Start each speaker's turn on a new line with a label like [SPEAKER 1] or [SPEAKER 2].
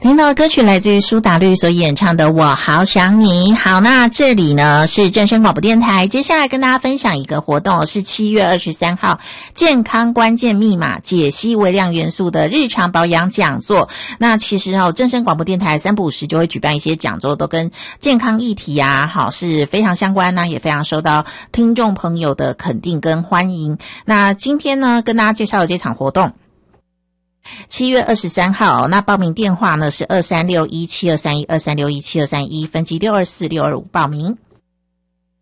[SPEAKER 1] 听到的歌曲来自于苏打绿所演唱的《我好想你》。好，那这里呢是正声广播电台，接下来跟大家分享一个活动，是7月23号健康关键密码解析微量元素的日常保养讲座。那其实正声广播电台3不5时就会举办一些讲座，都跟健康议题啊是非常相关，也非常受到听众朋友的肯定跟欢迎。那今天呢跟大家介绍的这场活动7月23号，那报名电话呢是23617231 23617231，分机624-625报名。